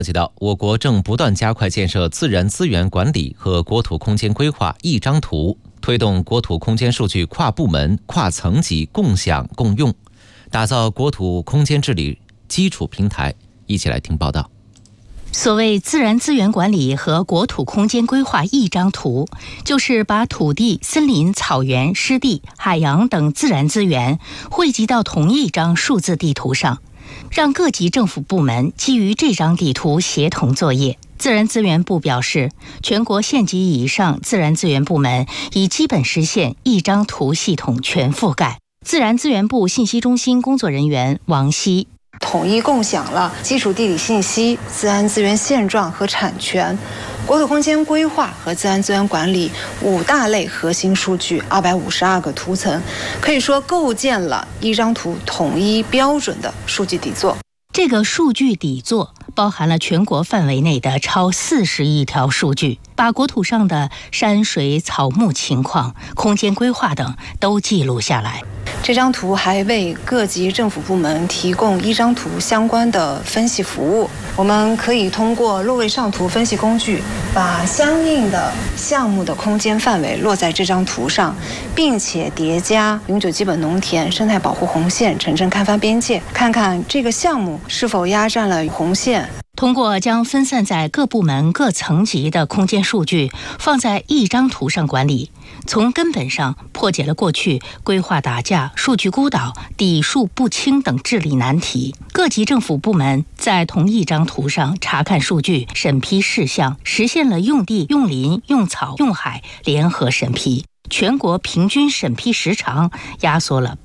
提到，我国正不断加快建设自然资源管理和国土空间规划一张图，推动国土空间数据跨部门、跨层级共享共用，打造国土空间治理基础平台。一起来听报道。 所谓自然资源管理和国土空间规划一张图，就是把土地、森林、草原、湿地、海洋等自然资源汇集到同一张数字地图上，让各级政府部门基于这张地图协同作业。自然资源部表示，全国县级以上自然资源部门已基本实现一张图系统全覆盖。自然资源部信息中心工作人员王希， 统一共享了基础地理信息、自然资源现状和产权、国土空间规划和自然资源管理5大类核心数据252个图层，可以说构建了一张图统一标准的数据底座。 这个数据底座包含了全国范围内的超40亿条数据，把国土上的山水草木情况、空间规划等都记录下来。 这张图还为各级政府部门提供一张图相关的分析服务。我们可以通过落位上图分析工具，把相应的项目的空间范围落在这张图上，并且叠加永久基本农田、生态保护红线、城镇开发边界，看看这个项目是否压占了红线。 通过将分散在各部门各层级的空间数据放在一张图上管理，从根本上破解了过去规划打架、数据孤岛、底数不清等治理难题。各级政府部门在同一张图上查看数据、审批事项，实现了用地、用林、用草、用海联合审批。全国平均审批时长压缩了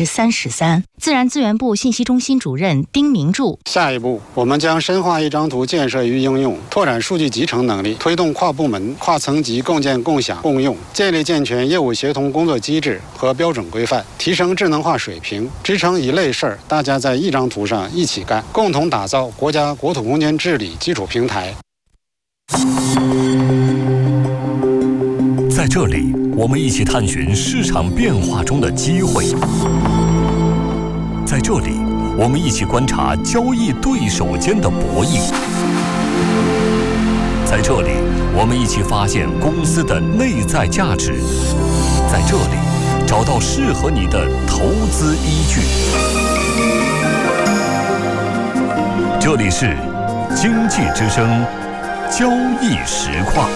33%。自然资源部信息中心主任丁明柱， 下一步，我们将深化一张图建设与应用，拓展数据集成能力，推动跨部门、跨层级共建、共享、共用，建立健全业务协同工作机制和标准规范，提升智能化水平，支撑一类事儿大家在一张图上一起干，共同打造国家国土空间治理基础平台。 在这里，我们一起探寻市场变化中的机会。在这里，我们一起观察交易对手间的博弈。在这里，我们一起发现公司的内在价值。在这里，找到适合你的投资依据。这里是经济之声，交易实况。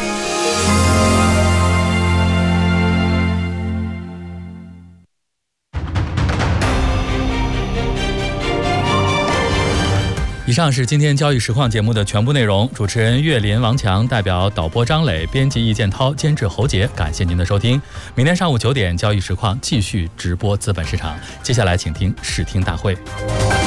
以上是今天交易实况节目的全部内容，主持人岳林、王强，代表导播张磊，编辑易建涛，监制侯杰，感谢您的收听。明天上午9点，交易实况继续直播资本市场。接下来请听视听大会。